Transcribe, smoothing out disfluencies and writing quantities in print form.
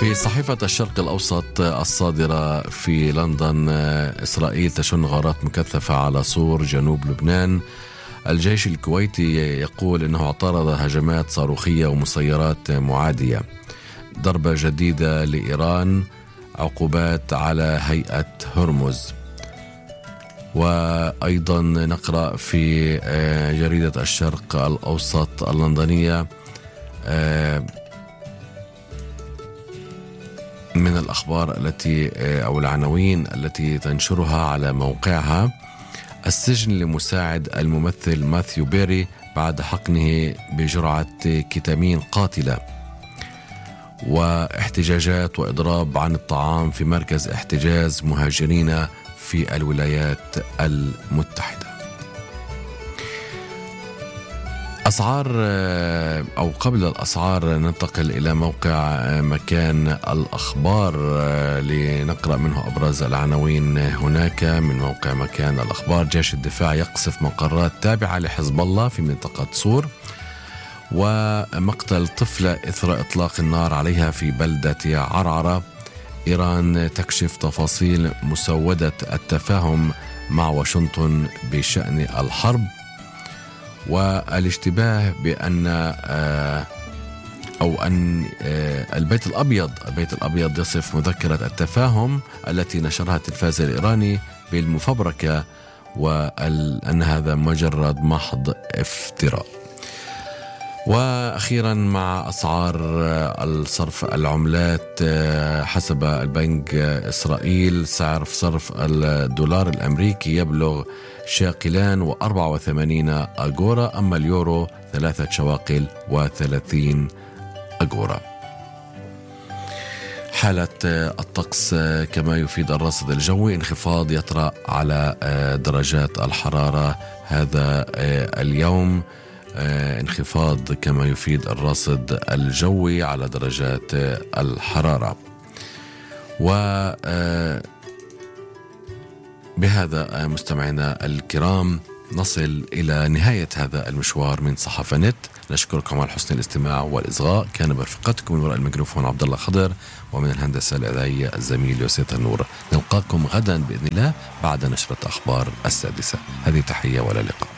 في صحيفة الشرق الأوسط الصادرة في لندن، إسرائيل تشن غارات مكثفة على سور جنوب لبنان. الجيش الكويتي يقول أنه اعترض هجمات صاروخية ومسيرات معادية. ضربة جديدة لإيران، عقوبات على هيئة هرمز. وأيضا نقرأ في جريدة الشرق الأوسط اللندنية من الأخبار التي أو العناوين التي تنشرها على موقعها: السجن لمساعد الممثل ماثيو بيري بعد حقنه بجرعة كتامين قاتلة. واحتجاجات وإضراب عن الطعام في مركز احتجاز مهاجرين في الولايات المتحدة. أسعار أو قبل الأسعار ننتقل إلى موقع مكان الأخبار لنقرأ منه أبرز العناوين هناك. من موقع مكان الأخبار: جيش الدفاع يقصف مقرات تابعة لحزب الله في منطقة صور. ومقتل طفلة إثر إطلاق النار عليها في بلدة عرعرة. إيران تكشف تفاصيل مسودة التفاهم مع واشنطن بشأن الحرب. والاشتباه بأن البيت الأبيض يصف مذكرة التفاهم التي نشرها التلفاز الإيراني بالمفبركة، وأن هذا مجرد محض افتراء. وأخيرا مع أسعار الصرف العملات: حسب البنك إسرائيل سعر صرف الدولار الأمريكي يبلغ 2.84 أغورا، أما اليورو 3.30 أغورا. حالة الطقس كما يفيد الرصد الجوي: انخفاض يطرأ على درجات الحرارة هذا اليوم. انخفاض كما يفيد الرصد الجوي على درجات الحرارة. وبهذا مستمعينا الكرام نصل إلى نهاية هذا المشوار من صحافة نت. نشكركم على حسن الاستماع والإصغاء. كان برفقتكم من وراء الميكروفون عبد الله خضر، ومن الهندسة الإذاعية الزميل يوسف النور. نلقاكم غدا بإذن الله بعد نشرة أخبار 6. هذه تحية ولا لقاء.